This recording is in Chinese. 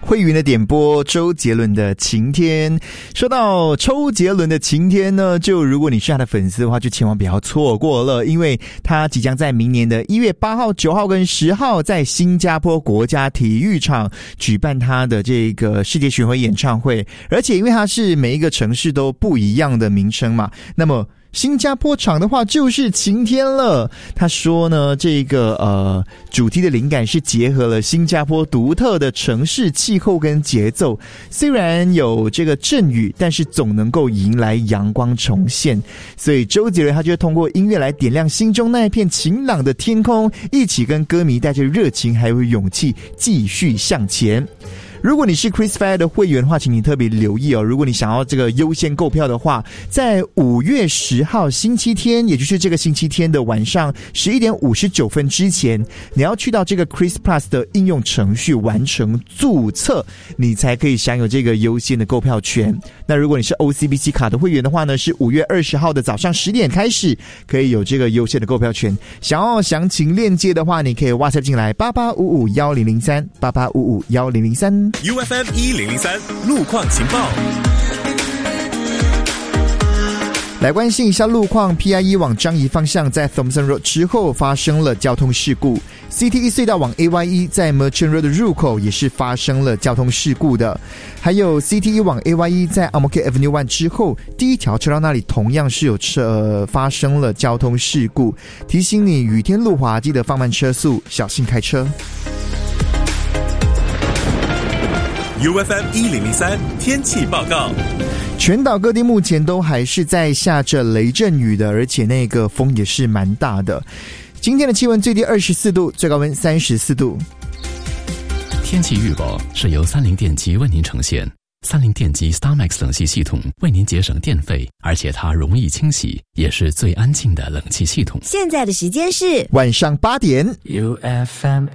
慧云的点播，周杰伦的晴天。说到周杰伦的晴天呢，就如果你是他的粉丝的话，就千万不要错过了，因为他即将在明年的1月8号、9号跟10号在新加坡国家体育场举办他的这个世界巡回演唱会，而且因为他是每一个城市都不一样的名称嘛，那么新加坡场的话就是晴天了。他说呢，这个主题的灵感是结合了新加坡独特的城市气候跟节奏，虽然有这个阵雨，但是总能够迎来阳光重现。所以周杰伦他就通过音乐来点亮心中那一片晴朗的天空，一起跟歌迷带着热情还有勇气继续向前。如果你是 Chris Fire 的会员的话，请你特别留意哦。如果你想要这个优先购票的话，在5月10号星期天，也就是这个星期天的晚上11点59分之前，你要去到这个 Chris Plus 的应用程序完成注册，你才可以享有这个优先的购票权。那如果你是 OCBC 卡的会员的话呢，是5月20号的早上10点开始，可以有这个优先的购票权。想要详情链接的话，你可以 WhatsApp 进来88551003 88551003。 UFM 1003路况情报， 来关心一下路况。 PIE 往樟宜方向在 Thomson Road 之后发生了交通事故， CTE 隧道往 AYE 在 Merchant Road 的入口也是发生了交通事故的，还有 CTE 往 AYE 在 Ang-Mo-Kio Avenue 1之后第一条车道那里同样是有发生了交通事故，提醒你雨天路滑记得放慢车速，小心开车。 UFM 1003天气报告， 全岛各地目前都还是在下着雷阵雨的，而且那个风也是蛮大的。今天的气温最低24度，最高温34度。 天气预报是由三菱电机为您呈现。三菱电机 StarMax 冷气系统为您节省电费，而且它容易清洗，也是最安静的冷气系统。 现在的时间是晚上8点。 UFM